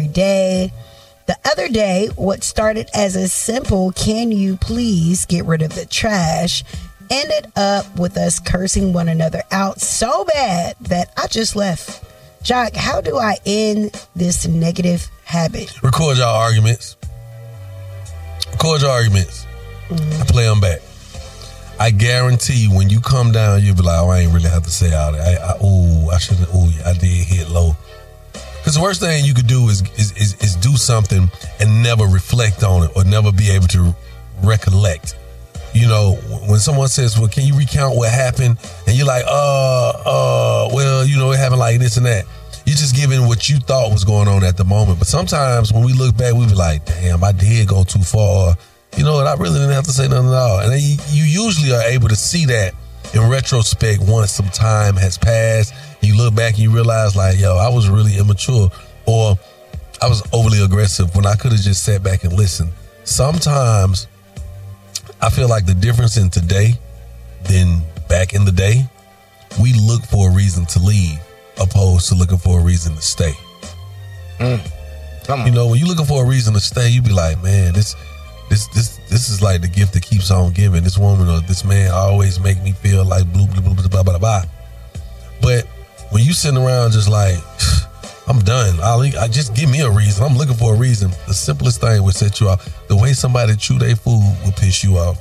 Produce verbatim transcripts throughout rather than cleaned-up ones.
every day. The other day, what started as a simple, can you please get rid of the trash, ended up with us cursing one another out so bad that I just left. Jock, how do I end this negative habit? Record your arguments. Record your arguments. Mm-hmm. I play them back. I guarantee you, when you come down, you'll be like, oh, I ain't really have to say all that. I, I, ooh, I shouldn't, ooh, I did hit low. Because the worst thing you could do is, is is is do something and never reflect on it or never be able to recollect. You know, when someone says, well, can you recount what happened? And you're like, uh, uh, well, you know, it happened like this and that. You're just giving what you thought was going on at the moment. But sometimes when we look back, we be like, damn, I did go too far. You know what? I really didn't have to say nothing at all. And then you, you usually are able to see that in retrospect once some time has passed. You look back and you realize, like, yo, I was really immature, or I was overly aggressive when I could have just sat back and listened. Sometimes I feel like the difference in today than back in the day, we look for a reason to leave opposed to looking for a reason to stay. Mm. Come on. You know, when you're looking for a reason to stay, you be like, man, this this this this is like the gift that keeps on giving. This woman or this man always make me feel like blah, blah, blah, blah, blah, blah, blah. But when you sitting around just like, I'm done. I'll, I just give me a reason. I'm looking for a reason. The simplest thing would set you off. The way somebody chew their food will piss you off.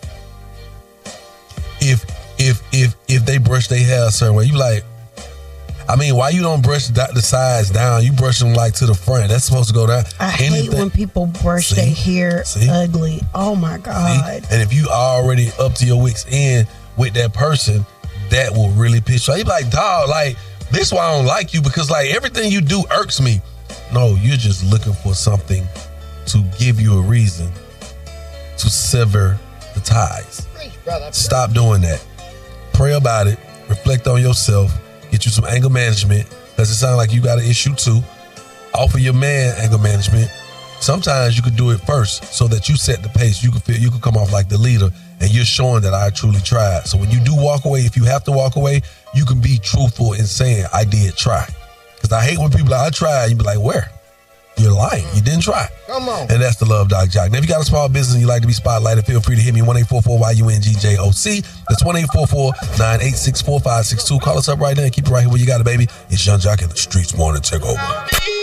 If if if if they brush their hair a certain way, you like, I mean, why you don't brush the, the sides down? You brush them like to the front. That's supposed to go down. I Anything. hate when people brush See? their hair See? ugly. Oh my God. See? And if you already up to your wits end with that person, that will really piss you off. You be like, dog, like, this is why I don't like you, because like everything you do irks me. No, you're just looking for something to give you a reason to sever the ties. Stop doing that. Pray about it. Reflect on yourself. Get you some anger management. Does it sound like you got an issue too? Offer your man anger management. Sometimes you could do it first so that you set the pace. You can feel you can come off like the leader, and you're showing that I truly tried. So when you do walk away, if you have to walk away, you can be truthful in saying, I did try. Because I hate when people are like, I tried. You be like, where? You're lying. You didn't try. Come on. And that's the Love Doc Jock. Now, if you got a small business and you like to be spotlighted, feel free to hit me one eight four four Y U N G J O C. That's one eight four four, nine eight six, four five six two. Call us up right now and keep it right here where you got it, baby. It's Young Jock in the Streets Morning Takeover.